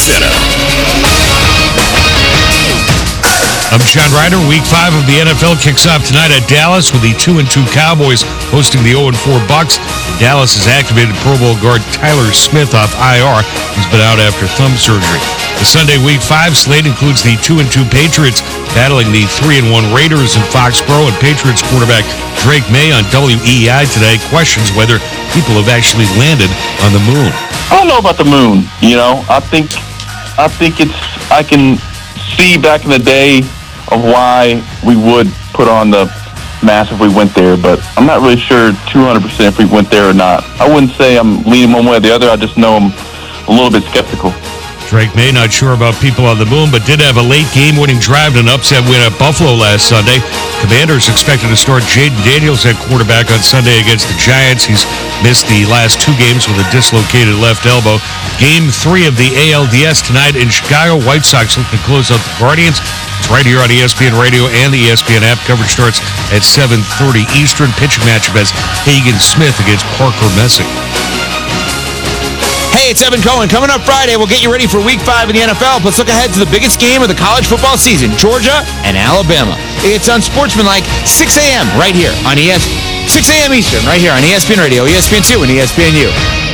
Center. I'm John Ryder. Week 5 of the NFL kicks off tonight at Dallas with the 2-2 Cowboys hosting the 0-4 Bucs. Dallas has activated Pro Bowl guard Tyler Smith off IR. He's been out after thumb surgery. The Sunday Week 5 slate includes the 2-2 Patriots battling the 3-1 Raiders in Foxborough, and Patriots quarterback Drake May on WEEI today questions whether people have actually landed on the moon. I don't know about the moon. I think I can see back in the day of why we would put on the mask if we went there, but I'm not really sure 200% if we went there or not. I wouldn't say I'm leaning one way or the other. I just know I'm a little bit skeptical. Drake May not sure about people on the moon, but did have a late game-winning drive and an upset win at Buffalo last Sunday. Commanders expected to start Jaden Daniels at quarterback on Sunday against the Giants. He's missed the last 2 games with a dislocated left elbow. Game 3 of the ALDS tonight in Chicago. White Sox looking to close out the Guardians. It's right here on ESPN Radio and the ESPN app. Coverage starts at 7:30 Eastern. Pitching matchup as Hagen Smith against Parker Messick. Hey, it's Evan Cohen. Coming up Friday, we'll get you ready for Week 5 in the NFL. Let's look ahead to the biggest game of the college football season, Georgia and Alabama. It's unsportsmanlike 6 a.m. right here on 6 a.m. Eastern, right here on ESPN Radio, ESPN2, and ESPNU.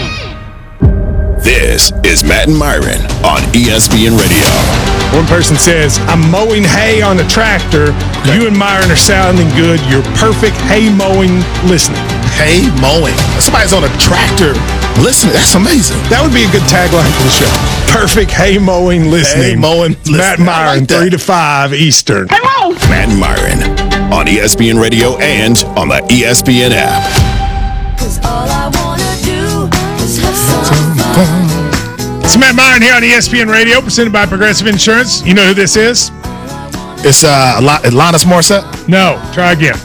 This is Matt and Myron on ESPN Radio. One person says, I'm mowing hay on a tractor. Okay. You and Myron are sounding good. You're perfect hay mowing listening. Hay mowing. Somebody's on a tractor listening. That's amazing. That would be a good tagline for the show. Perfect hay mowing listening. Hay mowing listening. Matt and Myron, 3 to 5 Eastern. Hello. Matt and Myron on ESPN Radio and on the ESPN app. 'Cause all I wanna do is have some fun. It's Matt Myron here on ESPN Radio, presented by Progressive Insurance. You know who this is? It's Alanis Morissette? No, try again.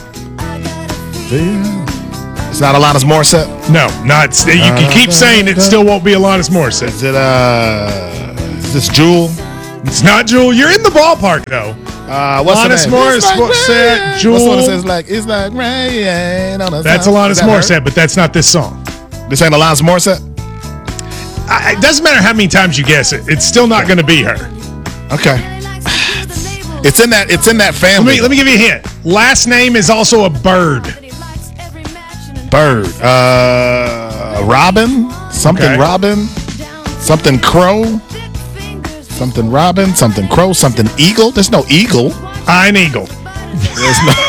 It's not Alanis Morissette? No, not. You can keep saying it, still won't be Alanis Morissette. Is this Jewel? It's not Jewel. You're in the ballpark, though. What's Alanis Morissette, Jewel. What's the one that says, it's like rain on a That's Alanis Morissette, but that's not this song. This ain't Alanis Morissette? It doesn't matter how many times you guess it. It's still not going to be her. Okay. It's in that family. Let me give you a hint. Last name is also a bird. Bird. Robin? Something okay. Robin? Something crow? Something robin? Something crow? Something eagle? There's no eagle. An eagle. There's no...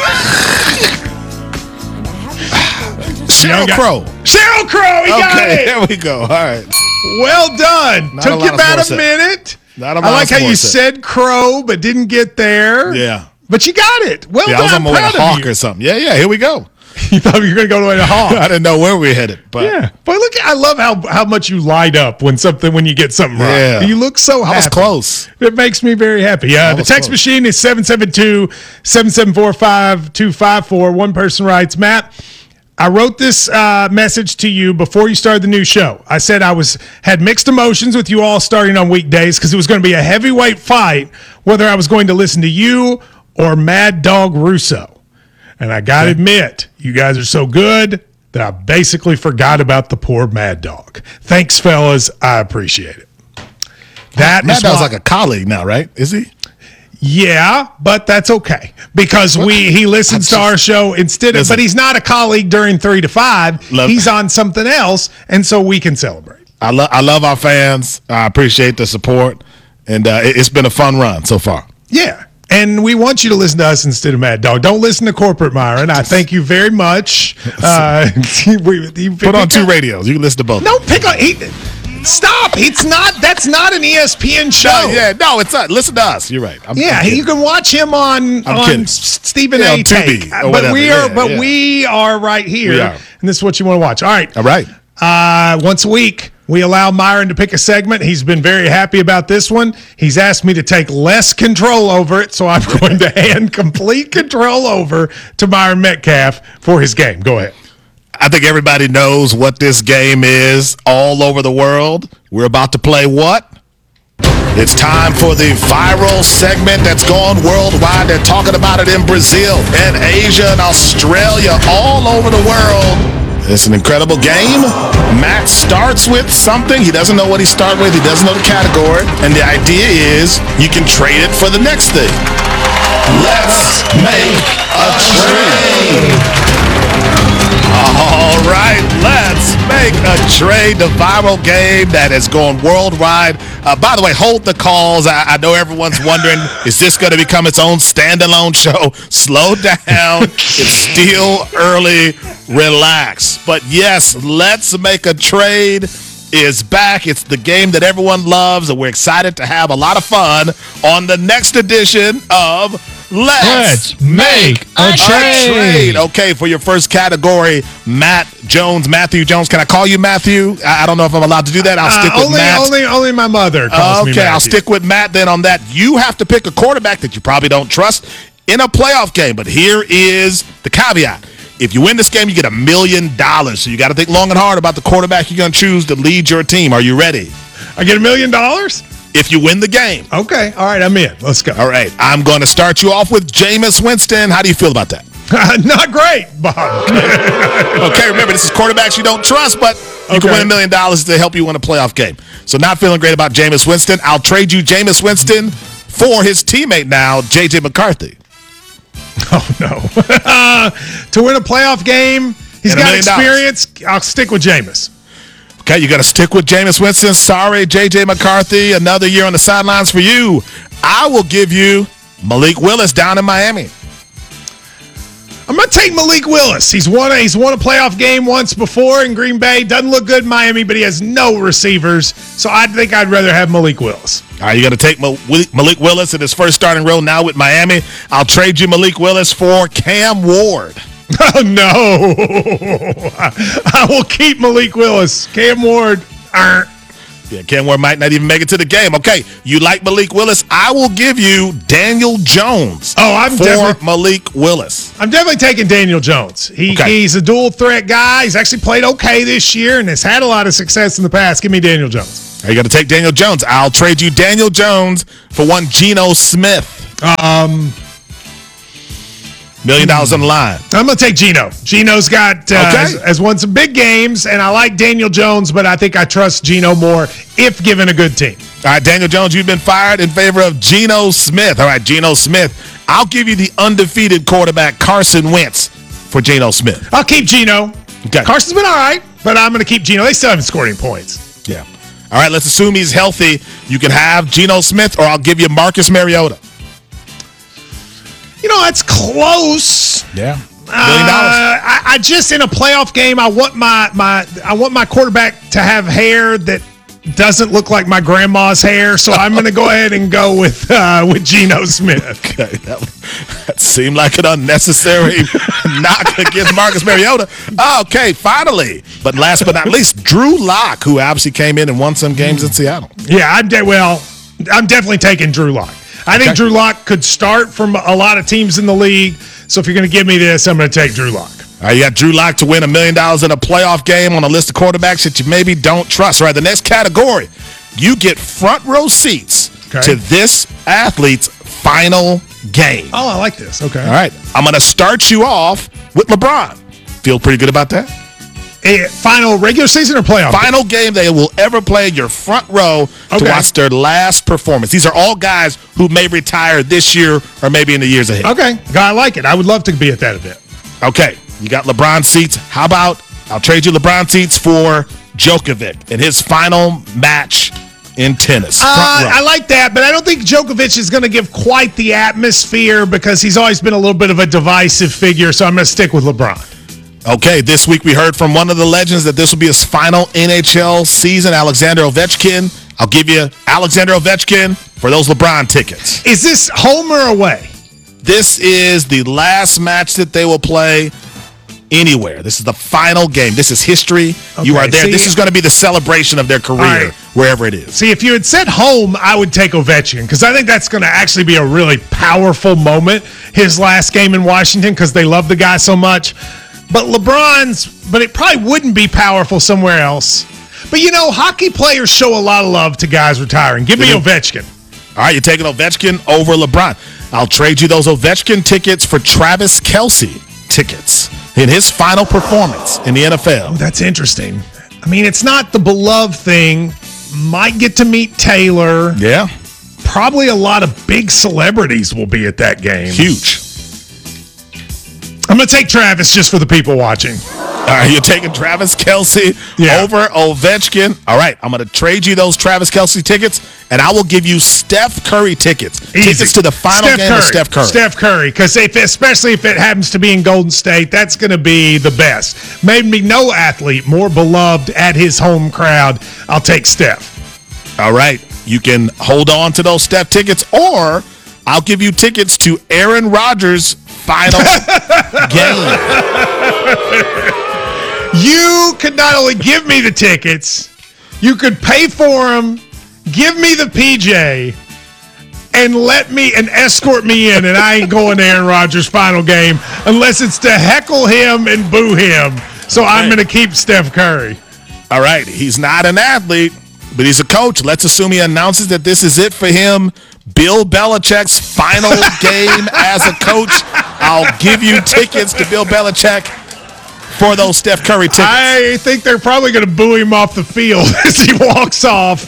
Sheryl Crow. Sheryl Crow. He got it. There we go. All right. Well done. Took you about a minute. I like how you said crow, but didn't get there. Yeah. But you got it. Well done. I was on my way to Hawk or something. Yeah. Here we go. You thought you were going to go to Hawk. I didn't know where we were headed. But yeah. But look, I love how much you light up when you get something right. Yeah. You look so happy. I was close. It makes me very happy. Yeah. The text machine is 772-774-5254. One person writes, Matt, I wrote this message to you before you started the new show. I said I had mixed emotions with you all starting on weekdays because it was going to be a heavyweight fight whether I was going to listen to you or Mad Dog Russo. And I got to admit, you guys are so good that I basically forgot about the poor Mad Dog. Thanks, fellas. I appreciate it. Mad Dog's like a colleague now, right? Is he? Yeah, but that's okay because he listens to our show instead of. But he's not a colleague during 3 to 5. He's on something else, and so we can celebrate. I love our fans. I appreciate the support, and it's been a fun run so far. Yeah, and we want you to listen to us instead of Mad Dog. Don't listen to corporate Myron. I thank you very much. Put on 2 radios. You can listen to both. No, pick on. Stop! That's not an ESPN show. No, it's not. Listen to us. You're right. You can watch him on Stephen A. Take. But we are right here, and this is what you want to watch. All right. Once a week, we allow Myron to pick a segment. He's been very happy about this one. He's asked me to take less control over it, so I'm going to hand complete control over to Myron Metcalf for his game. Go ahead. I think everybody knows what this game is all over the world. We're about to play what? It's time for the viral segment that's gone worldwide. They're talking about it in Brazil and Asia and Australia, all over the world. It's an incredible game. Matt starts with something. He doesn't know what he started with. He doesn't know the category. And the idea is you can trade it for the next thing. Let's make a trade. All right, let's make a trade. The viral game that has gone worldwide. By the way, hold the calls. I know everyone's wondering, is this going to become its own standalone show? Slow down. It's still early. Relax. But yes, let's make a trade is back. It's the game that everyone loves, and we're excited to have a lot of fun on the next edition of Let's Make a Trade. Okay, for your first category, Matthew Jones. Can I call you Matthew? I don't know if I'm allowed to do that. I'll stick with Matt. Only my mother calls me Matthew. Okay, I'll stick with Matt then on that. You have to pick a quarterback that you probably don't trust in a playoff game, but here is the caveat. If you win this game, you get $1 million. So you got to think long and hard about the quarterback you're going to choose to lead your team. Are you ready? I get $1 million? If you win the game. Okay. All right, I'm in. Let's go. All right. I'm going to start you off with Jameis Winston. How do you feel about that? Not great, Bob. Okay, remember, this is quarterbacks you don't trust, but you can win $1 million to help you win a playoff game. So not feeling great about Jameis Winston. I'll trade you Jameis Winston for his teammate now, J.J. McCarthy. Oh, no. To win a playoff game, he's got experience. I'll stick with Jameis. Okay, you got to stick with Jameis Winston. Sorry, J.J. McCarthy. Another year on the sidelines for you. I will give you Malik Willis down in Miami. I'm going to take Malik Willis. He's won a playoff game once before in Green Bay. Doesn't look good in Miami, but he has no receivers. So I think I'd rather have Malik Willis. All right, you got to take Malik Willis in his first starting role now with Miami. I'll trade you Malik Willis for Cam Ward. Oh, no. I will keep Malik Willis. Cam Ward. Yeah, Cam Ward might not even make it to the game. Okay, you like Malik Willis? I will give you Daniel Jones for Malik Willis. I'm definitely taking Daniel Jones. He's a dual threat guy. He's actually played okay this year and has had a lot of success in the past. Give me Daniel Jones. You got to take Daniel Jones. I'll trade you Daniel Jones for one Geno Smith. $1 million on the line. I'm going to take Geno. Geno's got has won some big games, and I like Daniel Jones, but I think I trust Geno more if given a good team. All right, Daniel Jones, you've been fired in favor of Geno Smith. All right, Geno Smith. I'll give you the undefeated quarterback, Carson Wentz, for Geno Smith. I'll keep Geno. Okay. Carson's been all right, but I'm going to keep Geno. They still haven't scored any points. Yeah. All right, let's assume he's healthy. You can have Geno Smith, or I'll give you Marcus Mariota. That's close. Yeah. $1 million. I just in a playoff game, I want my quarterback to have hair that doesn't look like my grandma's hair, so I'm going to go ahead and go with Geno Smith. Okay, that seemed like an unnecessary knock against Marcus Mariota. Okay, finally, but last but not least, Drew Lock, who obviously came in and won some games in Seattle. Yeah, I'm definitely taking Drew Lock. I think Drew Lock could start from a lot of teams in the league. So if you're going to give me this, I'm going to take Drew Lock. All right, you got Drew Lock to win $1 million in a playoff game on a list of quarterbacks that you maybe don't trust. All right, the next category, you get front row seats to this athlete's final game. Oh, I like this. Okay. All right, I'm going to start you off with LeBron. Feel pretty good about that? Final regular season or playoff? Final game they will ever play in your front row to watch their last performance. These are all guys who may retire this year or maybe in the years ahead. Okay. I like it. I would love to be at that event. Okay. You got LeBron seats. How about I'll trade you LeBron seats for Djokovic in his final match in tennis. I like that, but I don't think Djokovic is going to give quite the atmosphere because he's always been a little bit of a divisive figure, so I'm going to stick with LeBron. Okay, this week we heard from one of the legends that this will be his final NHL season, Alexander Ovechkin. I'll give you Alexander Ovechkin for those LeBron tickets. Is this home or away? This is the last match that they will play anywhere. This is the final game. This is history. Okay, you are there. This is going to be the celebration of their career, wherever it is. See, if you had said home, I would take Ovechkin because I think that's going to actually be a really powerful moment, his last game in Washington, because they love the guy so much. But but it probably wouldn't be powerful somewhere else. But, hockey players show a lot of love to guys retiring. Give me Ovechkin. All right, you're taking Ovechkin over LeBron. I'll trade you those Ovechkin tickets for Travis Kelce tickets in his final performance in the NFL. That's interesting. I mean, it's not the beloved thing. Might get to meet Taylor. Yeah. Probably a lot of big celebrities will be at that game. Huge. I'm going to take Travis just for the people watching. All right, you're taking Travis Kelce over Ovechkin. All right, I'm going to trade you those Travis Kelce tickets, and I will give you Steph Curry tickets. Easy. Tickets to the final game of Steph Curry. Steph Curry, because especially if it happens to be in Golden State, that's going to be the best. Maybe no athlete more beloved at his home crowd. I'll take Steph. All right, you can hold on to those Steph tickets, or I'll give you tickets to Aaron Rodgers' final game. You could not only give me the tickets, you could pay for them, give me the PJ, and escort me in, and I ain't going to Aaron Rodgers' final game unless it's to heckle him and boo him. So I'm going to keep Steph Curry. All right, he's not an athlete, but he's a coach. Let's assume he announces that this is it for him. Bill Belichick's final game as a coach. I'll give you tickets to Bill Belichick for those Steph Curry tickets. I think they're probably going to boo him off the field as he walks off.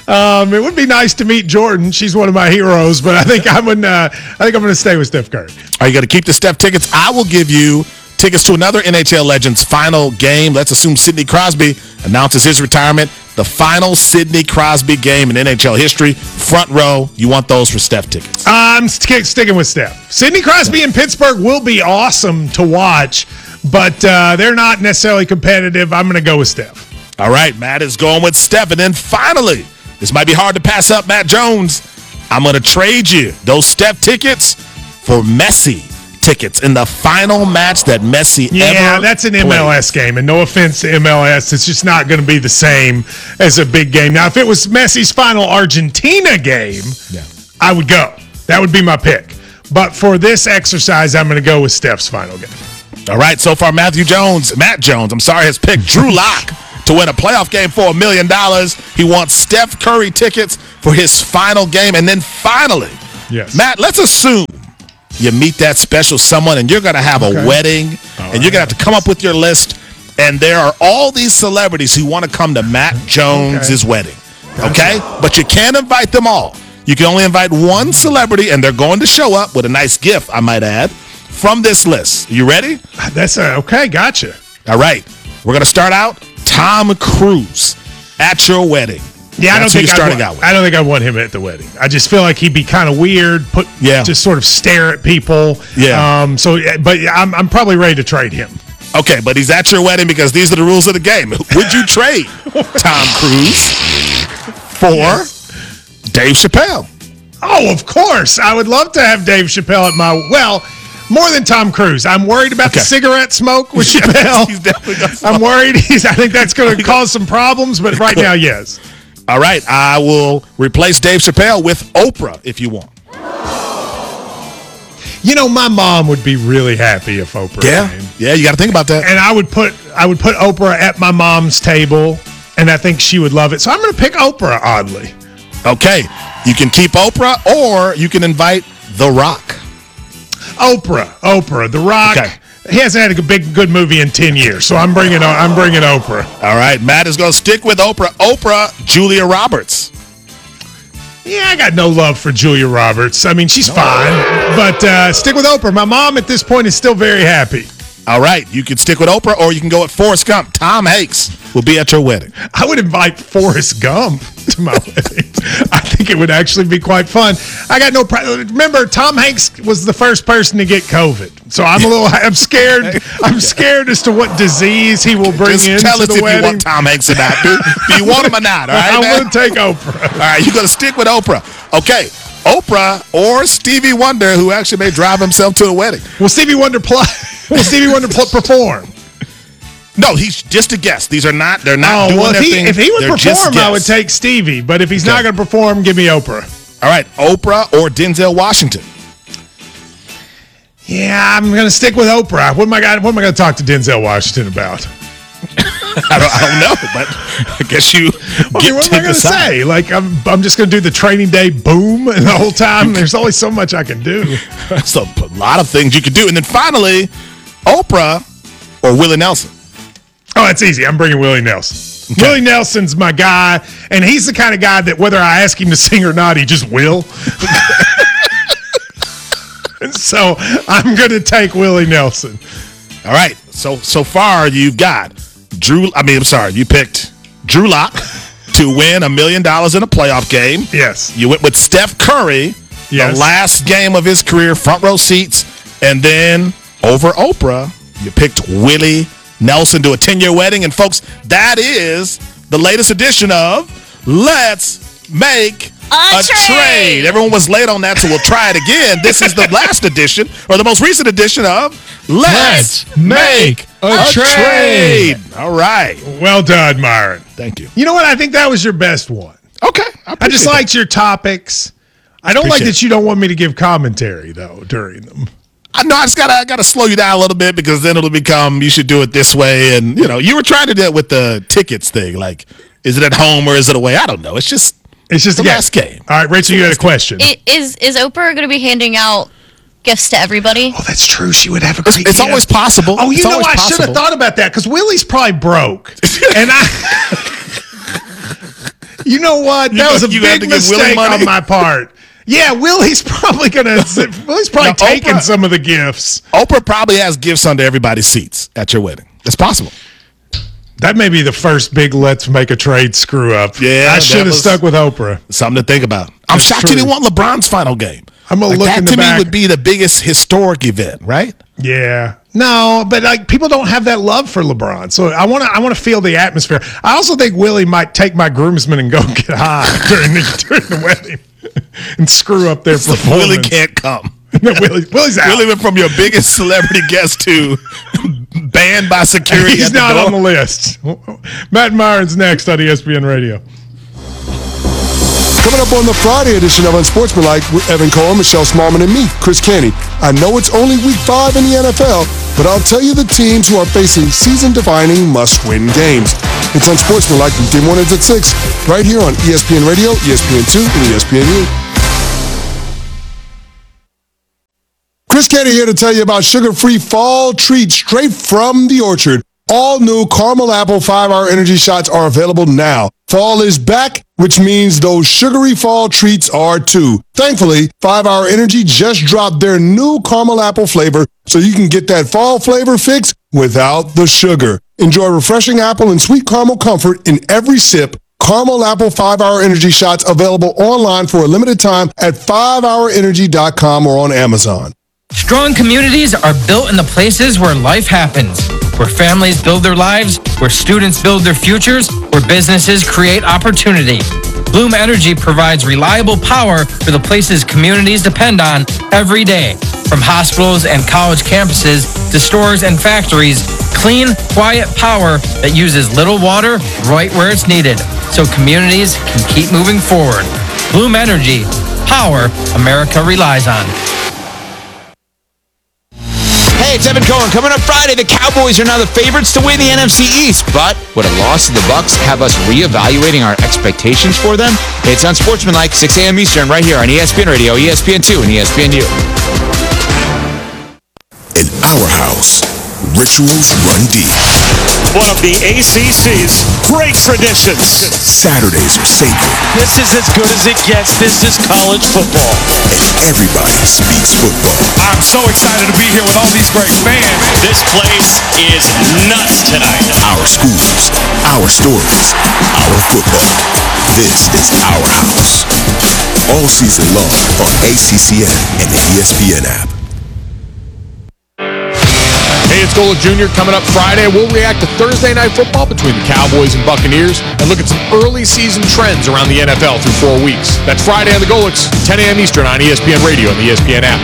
It would be nice to meet Jordan. She's one of my heroes, but I think I'm going to stay with Steph Curry. Are you going to keep the Steph tickets? I will give you tickets to another NHL Legends final game. Let's assume Sidney Crosby announces his retirement. The final Sidney Crosby game in NHL history. Front row. You want those for Steph tickets? I'm sticking with Steph. Sidney Crosby in Pittsburgh will be awesome to watch, but they're not necessarily competitive. I'm going to go with Steph. All right, Matt is going with Steph. And then finally, this might be hard to pass up, Matt Jones. I'm going to trade you those Steph tickets for Messi tickets in the final match that Messi ever Yeah, that's an MLS game, and no offense to MLS, it's just not going to be the same as a big game. Now, if it was Messi's final Argentina game, I would go. That would be my pick. But for this exercise, I'm going to go with Steph's final game. All right, so far, Matt Jones, has picked Drew Lock to win a playoff game for $1 million. He wants Steph Curry tickets for his final game. And then finally, Matt, let's assume you meet that special someone and you're going to have a wedding, and you're going to have to come up with your list. And there are all these celebrities who want to come to Matt Jones's wedding. Okay? But you can't invite them all. You can only invite one celebrity, and they're going to show up with a nice gift, I might add, from this list. You ready? That's okay. Gotcha. All right. We're going to start out Tom Cruise at your wedding. Yeah, I don't think I want him at the wedding. I just feel like he'd be kind of weird. Just sort of stare at people. Yeah. But I'm probably ready to trade him. Okay, but he's at your wedding because these are the rules of the game. Would you trade Tom Cruise for Dave Chappelle? Oh, of course. I would love to have Dave Chappelle at more than Tom Cruise. I'm worried about the cigarette smoke with Chappelle. He's definitely got I'm worried. I think that's going to cause some problems, but right now, yes. All right, I will replace Dave Chappelle with Oprah if you want. You know, my mom would be really happy if Oprah came. Yeah, you got to think about that. And I would put Oprah at my mom's table, and I think she would love it. So I'm going to pick Oprah, oddly. Okay, you can keep Oprah, or you can invite The Rock. Oprah. The Rock. Okay. He hasn't had a good movie in 10 years, so I'm bringing Oprah. All right, Matt is going to stick with Oprah, Julia Roberts. Yeah, I got no love for Julia Roberts. I mean, she's fine, but stick with Oprah. My mom at this point is still very happy. All right, you can stick with Oprah, or you can go with Forrest Gump. Tom Hanks will be at your wedding. I would invite Forrest Gump to my wedding. I think it would actually be quite fun. I got no problem. Remember, Tom Hanks was the first person to get COVID, so I'm scared. I'm scared as to what disease he will bring into the wedding. Just tell us if you want Tom Hanks or not. Do you want him or not? All right, I'm going to take Oprah. All right, you're going to stick with Oprah. Okay. Oprah or Stevie Wonder, who actually may drive himself to a wedding. Will Stevie Wonder perform? No, he's just a guest. They're not doing their thing. If he would perform, I would take Stevie. But if he's not going to perform, give me Oprah. All right, Oprah or Denzel Washington? Yeah, I'm going to stick with Oprah. What am I going to talk to Denzel Washington about? I don't know, but I guess you what am I going to say? Like, I'm just going to do the Training Day boom and the whole time? There's only so much I can do. That's a lot of things you can do. And then finally, Oprah or Willie Nelson? Oh, it's easy. I'm bringing Willie Nelson. Okay. Willie Nelson's my guy, and he's the kind of guy that whether I ask him to sing or not, he just will. And so I'm going to take Willie Nelson. All right. So far you've got you picked Drew Lock to win $1 million in a playoff game. Yes. You went with Steph Curry, Yes. the last game of his career, front row seats, and then over Oprah, you picked Willie Nelson to a 10-year wedding. And folks, that is the latest edition of Let's Make a Trade. Everyone was late on that, so we'll try it again. This is the last edition, or the most recent edition of Let's Make a Trade. All right. Well done, Myron. Thank you. You know what? I think that was your best one. Okay. I just liked your topics. I don't like Appreciate that you don't want me to give commentary, though, during them. I just gotta slow you down a little bit, because then it'll become you should do it this way. And you were trying to do it with the tickets thing. Like, is it at home or is it away? I don't know. It's just the last game. All right, Rachel, you had a question. Is Oprah going to be handing out gifts to everybody? Oh, that's true. She would have a great It's gift. always possible. Oh, It's always I should have possible. thought about that, because Willie's probably broke. And you know what? That was a You had big to give Willie mistake money? on my part. Yeah, Willie's probably Now, taking Oprah- some of the gifts. Oprah probably has gifts under everybody's seats at your wedding. It's possible. That may be the first big let's make a trade screw up. Yeah, I that should have was- stuck with Oprah. Something to think about. I'm That's shocked you true. didn't want LeBron's final game. I'm gonna look that in the to back. me would be the biggest historic event, right? Yeah. No, but people don't have that love for LeBron. So I want to feel the atmosphere. I also think Willie might take my groomsmen and go get high during the wedding and screw up their performance. Willie can't come. No, Willie's out. Willie went from your biggest celebrity guest to banned by security. He's at the not door. on the list. Matt Myron's next on ESPN Radio. Coming up on the Friday edition of Unsportsmanlike with Evan Cohen, Michelle Smallman, and me, Chris Canty. I know it's only week 5 in the NFL, but I'll tell you the teams who are facing season-defining must-win games. It's Unsportsmanlike from Team 1 at 6, right here on ESPN Radio, ESPN2, and ESPNU. Chris Canty here to tell you about sugar-free fall treats straight from the orchard. All new caramel apple 5-hour energy shots are available now. Fall is back, which means those sugary fall treats are too. Thankfully, 5-hour energy just dropped their new caramel apple flavor, so you can get that fall flavor fix without the sugar. Enjoy refreshing apple and sweet caramel comfort in every sip. Caramel apple 5-hour energy shots available online for a limited time at 5hourenergy.com or on Amazon. Strong communities are built in the places where life happens, where families build their lives, where students build their futures, where businesses create opportunity. Bloom Energy provides reliable power for the places communities depend on every day. From hospitals and college campuses to stores and factories, clean, quiet power that uses little water right where it's needed, so communities can keep moving forward. Bloom Energy, power America relies on. Hey, it's Evan Cohen. Coming up Friday, the Cowboys are now the favorites to win the NFC East. But would a loss to the Bucs have us reevaluating our expectations for them? It's Unsportsmanlike, 6 a.m. Eastern, right here on ESPN Radio, ESPN2, and ESPNU. In our house, rituals run deep. One of the ACC's great traditions. Saturdays are sacred. This is as good as it gets. This is college football. And everybody speaks football. I'm so excited to be here with all these great fans. This place is nuts tonight. Our schools, our stories, our football. This is our house. All season long on ACCN and the ESPN app. Hey, it's Gola Jr. Coming up Friday. We'll react to Thursday Night Football between the Cowboys and Buccaneers and look at some early season trends around the NFL through 4 weeks. That's Friday on the Golix, 10 a.m. Eastern on ESPN Radio and the ESPN app.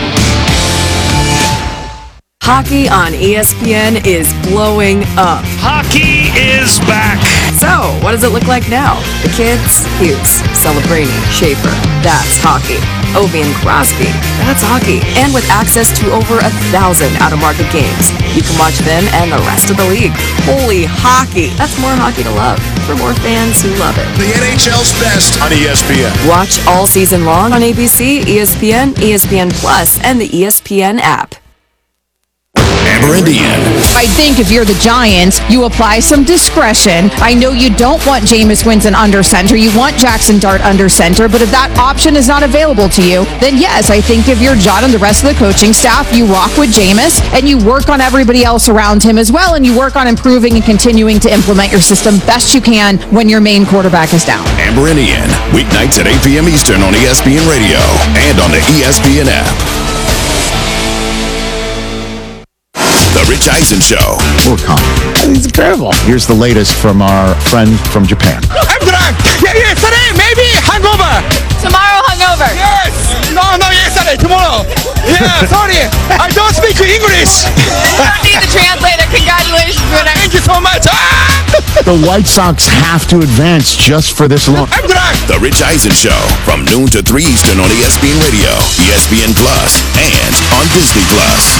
Hockey on ESPN is blowing up. Hockey is back. So, what does it look like now? The kids? Hughes, Celebrini, Schaefer. That's hockey. Ovi and Crosby. That's hockey. And with access to over 1,000 out-of-market games, you can watch them and the rest of the league. Holy hockey. That's more hockey to love for more fans who love it. The NHL's best on ESPN. Watch all season long on ABC, ESPN, ESPN Plus, and the ESPN app. Amber and Ian. I think if you're the Giants, you apply some discretion. I know you don't want Jameis Winston under center. You want Jackson Dart under center. But if that option is not available to you, then yes, I think if you're John and the rest of the coaching staff, you rock with Jameis and you work on everybody else around him as well, and you work on improving and continuing to implement your system best you can when your main quarterback is down. Amber and Ian, weeknights at 8 p.m. Eastern on ESPN Radio and on the ESPN app. The Rich Eisen Show. Or It's incredible. Here's the latest from our friend from Japan. I'm drunk. Yeah, yesterday, maybe hungover. Tomorrow hungover. Yes. No, yesterday, tomorrow. Yeah, sorry. I don't speak English. You don't need the translator. Congratulations, winner. Thank you so much. The White Sox have to advance just for this long. I'm drunk. The Rich Eisen Show from noon to 3 Eastern on ESPN Radio, ESPN Plus, and on Disney Plus.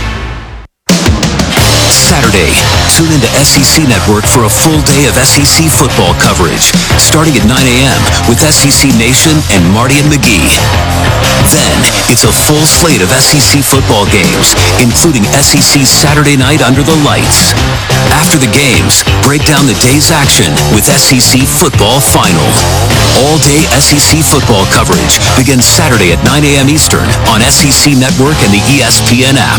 Saturday, tune into SEC Network for a full day of SEC football coverage, starting at 9 a.m. with SEC Nation and Marty and McGee. Then, it's a full slate of SEC football games, including SEC Saturday Night Under the Lights. After the games, break down the day's action with SEC Football Final. All-day SEC football coverage begins Saturday at 9 a.m. Eastern on SEC Network and the ESPN app.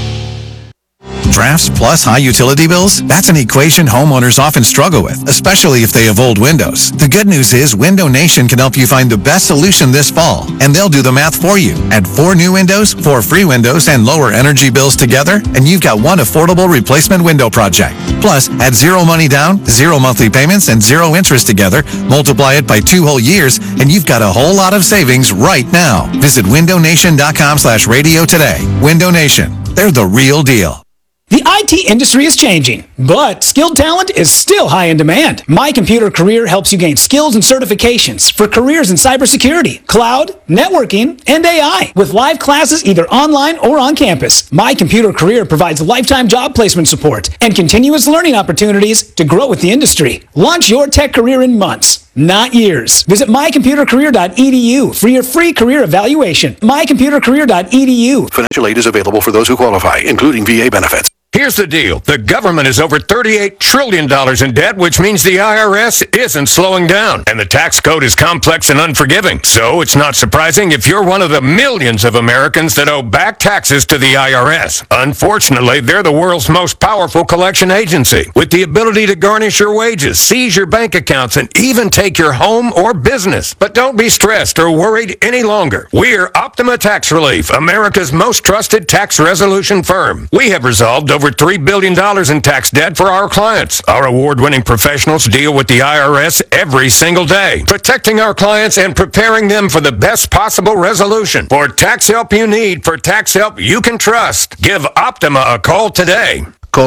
Drafts plus high utility bills? That's an equation homeowners often struggle with, especially if they have old windows. The good news is Window Nation can help you find the best solution this fall, and they'll do the math for you. Add 4 new windows, 4 free windows, and lower energy bills together, and you've got one affordable replacement window project. Plus, add 0 money down, 0 monthly payments, and 0 interest together, multiply it by 2 whole years, and you've got a whole lot of savings right now. Visit windownation.com/radio today. Window Nation. They're the real deal. The IT industry is changing, but skilled talent is still high in demand. My Computer Career helps you gain skills and certifications for careers in cybersecurity, cloud, networking, and AI, with live classes either online or on campus. My Computer Career provides lifetime job placement support and continuous learning opportunities to grow with the industry. Launch your tech career in months, not years. Visit mycomputercareer.edu for your free career evaluation. mycomputercareer.edu. Financial aid is available for those who qualify, including VA benefits. Here's the deal. The government is over $38 trillion in debt, which means the IRS isn't slowing down. And the tax code is complex and unforgiving. So it's not surprising if you're one of the millions of Americans that owe back taxes to the IRS. Unfortunately, they're the world's most powerful collection agency, with the ability to garnish your wages, seize your bank accounts, and even take your home or business. But don't be stressed or worried any longer. We're Optima Tax Relief, America's most trusted tax resolution firm. We have resolved over $3 billion in tax debt for our clients. Our award-winning professionals deal with the IRS every single day, protecting our clients and preparing them for the best possible resolution. For tax help you need, for tax help you can trust, give Optima a call today. Call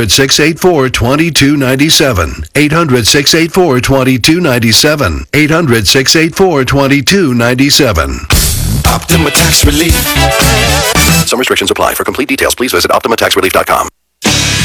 800-684-2297. 800-684-2297. 800-684-2297. Optima Tax Relief. Some restrictions apply. For complete details, please visit OptimaTaxRelief.com.